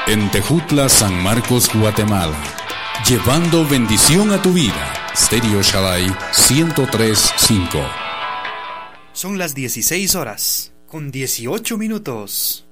En Tejutla, San Marcos, Guatemala. Llevando bendición a tu vida. Stereo Shaddai 103.5. Son las 16 horas, con 18 minutos.